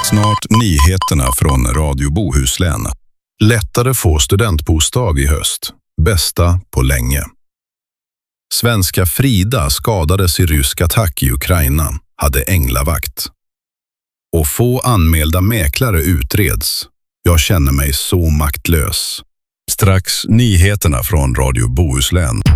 Snart nyheterna från Radio Bohuslän. Lättare få studentbostad i höst. Bästa på länge. Svenska Frida skadades i rysk attack i Ukraina, hade änglavakt. Och få anmälda mäklare utreds. Jag känner mig så maktlös. Strax nyheterna från Radio Bohuslän.